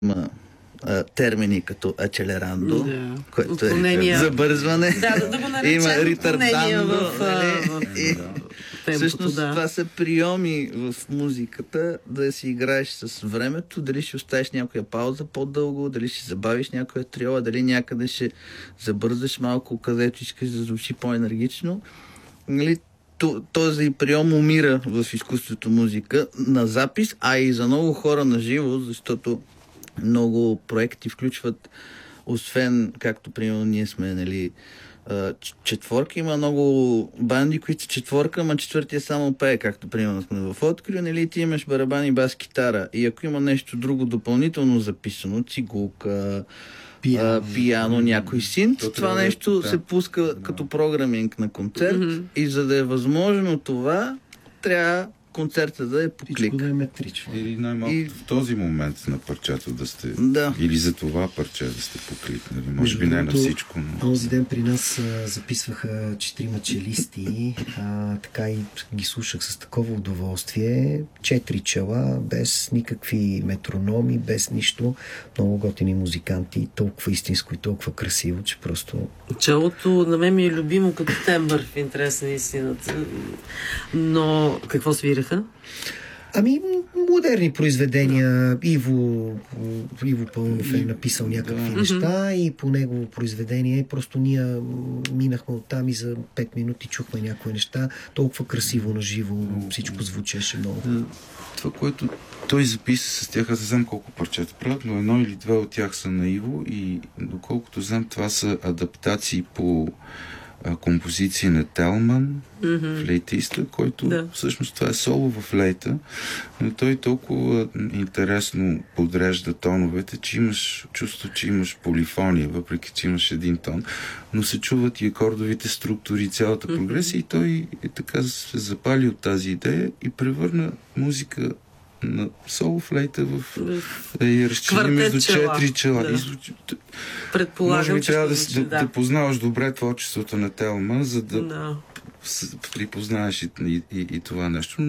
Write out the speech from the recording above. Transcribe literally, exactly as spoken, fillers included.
Има а, термини като ачелерандо, да. което Отклонения. е забързване. Да, да, да го наречем има ритардандо. в, Нали? в, И, в темпото, всъщност да. това са приеми в музиката, да си играеш с времето, дали ще оставиш някоя пауза по-дълго, дали ще забавиш някоя триола, дали някъде ще забързаш малко, където искаш да звучи по-енергично. Нали? Този прием умира в изкуството музика на запис, а и за много хора на живо, защото много проекти включват, освен, както примерно ние сме, нали, четворка, има много банди, които са четворка, ама четвъртия само пее, както примерно сме в Открил, нали, ти имаш барабани, бас, китара. И ако има нещо друго допълнително записано, цигулка, пияно, а, пияно някой синт, то това нещо да се пуска да. като програминг на концерт, mm-hmm. и за да е възможно това, трябва концерта да е по клик. Да е метрично. Или най-малко и... в този момент на парчето да сте... Да. Или за това парче да сте по клик. Нали? Може би не на всичко, но... Този ден при нас а, записваха четирима челисти, а, така и ги слушах с такова удоволствие. Четири чела, без никакви метрономи, без нищо. Много готини музиканти, толкова истинско и толкова красиво, че просто... Челото на мен ми е любимо като тембър, в интерес на истината. Но какво свира? Ами, модерни произведения. Иво, Иво Пълнов е написал някакви да. неща и по негово произведение просто ние минахме оттам и за пет минути чухме някои неща. Толкова красиво на живо, всичко звучеше много. Това, което той записа с тях, аз не знам колко парчета правят, но едно или две от тях са на Иво и доколкото знам, това са адаптации по композиции на Телман, mm-hmm. флейтиста, който да. всъщност това е соло в флейта, но той толкова интересно подрежда тоновете, че имаш чувство, че имаш полифония, въпреки че имаш един тон, но се чуват и акордовите структури, цялата mm-hmm. прогресия и той е така се запали от тази идея и превърна музика на соло флейта в и разчини между четири чела. Да. Излучи... Предполагам, може би трябва да, звучи, да, да познаваш добре творчеството на Телман, за да no. припознаеш и, и, и, и това нещо.